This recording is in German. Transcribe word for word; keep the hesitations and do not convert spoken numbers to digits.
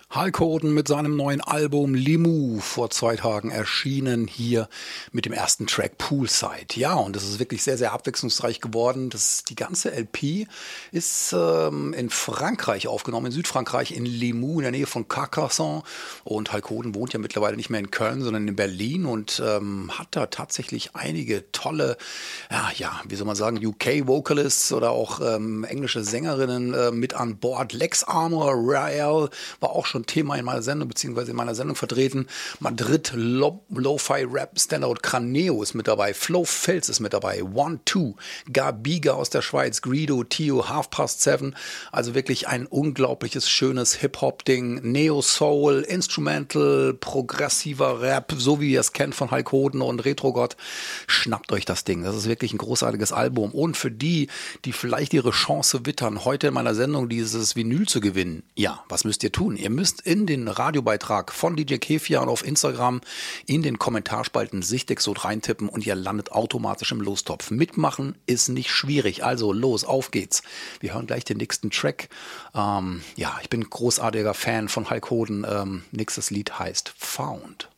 Hulk Hogan mit seinem neuen Album Limu vor zwei Tagen erschienen, hier mit dem ersten Track Poolside. Ja, und das ist wirklich sehr, sehr abwechslungsreich geworden. Das, die ganze L P ist ähm, in Frankreich aufgenommen, in Südfrankreich, in Limoux, in der Nähe von Carcassonne. Und Hulk Hogan wohnt ja mittlerweile nicht mehr in Köln, sondern in Berlin und ähm, hat da tatsächlich einige tolle, ja, ja, wie soll man sagen, U K-Vocalists oder auch ähm, englische Sängerinnen äh, mit an Bord. Lex Armour, Rael war auch schon Thema in meiner Sendung, beziehungsweise in meiner Sendung vertreten. Madrid, Lo- Lo-Fi Rap, Standout Craneo ist mit dabei, Flo Fels ist mit dabei, One Two, Gabiga aus der Schweiz, Greedo, Tio, Half Past Seven. Also wirklich ein unglaubliches, schönes Hip-Hop-Ding. Neo-Soul, Instrumental, progressiver Rap, so wie ihr es kennt von Hulk Hogan und Retro-Gott. Schnappt euch das Ding. Das ist wirklich ein großartiges Album. Und für die, die vielleicht ihre Chance wittern, heute in meiner Sendung dieses Vinyl zu gewinnen, ja, was müsst ihr tun? Ihr müsst in den Radiobeitrag von D J Kefia und auf Instagram in den Kommentarspalten Sichtexot reintippen und ihr landet automatisch im Lostopf. Mitmachen ist nicht schwierig, also los, auf geht's. Wir hören gleich den nächsten Track. Ähm, ja, ich bin großartiger Fan von Hulk Hogan. Ähm, nächstes Lied heißt Found.